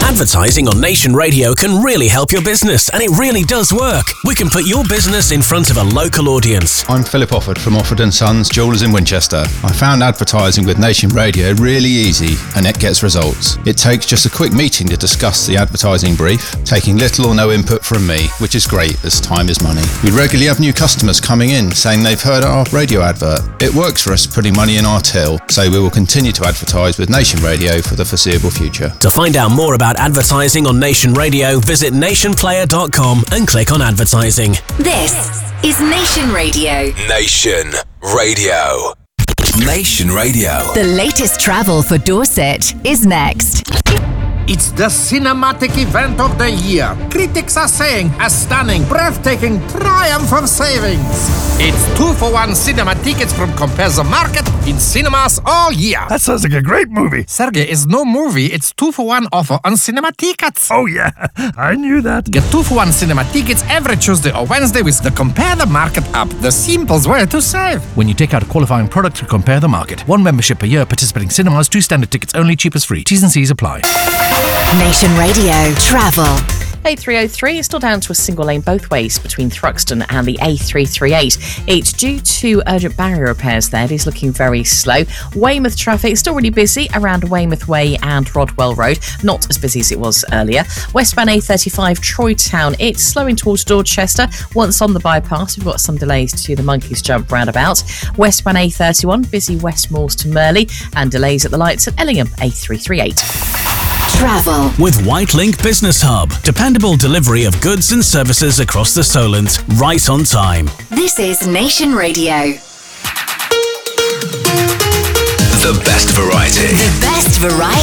Advertising on Nation Radio can really help your business, and it really does work. We can put your business in front of a local audience. I'm Philip Offord from Offord & Sons Jewellers in Winchester. I found advertising with Nation Radio really easy, and it gets results. It takes just a quick meeting to discuss the advertising brief, taking little or no input from me, which is great as time is money. We regularly have new customers coming in saying they've heard our radio advert. It works for us putting money in our till, so we will continue to advertise with Nation Radio for the foreseeable future. To find out more about advertising on Nation Radio, visit nationplayer.com and click on advertising. This is Nation Radio. Nation Radio. Nation Radio. The latest travel for Dorset is next. It's the cinematic event of the year. Critics are saying a stunning, breathtaking triumph of savings. It's 2-for-1 cinema tickets from Compare the Market in cinemas all year. That sounds like a great movie. Sergey, it's no movie. It's 2-for-1 offer on cinema tickets. Oh, yeah. I knew that. Get 2-for-1 cinema tickets every Tuesday or Wednesday with the Compare the Market app. The simplest way to save. When you take out a qualifying product to Compare the Market. 1 membership per year, participating cinemas, 2 standard tickets only, cheapest free. T's and C's apply. Nation Radio Travel. A303 is still down to a single lane both ways between Thruxton and the A338. It's due to urgent barrier repairs there. It is looking very slow. Weymouth traffic is still really busy around Weymouth Way and Rodwell Road. Not as busy as it was earlier. Westbound A35 Troy Town. It's slowing towards Dorchester. Once on the bypass, we've got some delays to the Monkeys Jump roundabout. Westbound A31, busy West Moors to Merley, and delays at the lights at Ellingham A338. Travel with Whitelink Business Hub. Dependable delivery of goods and services across the Solent, right on time. This is Nation Radio. The best variety. The best variety.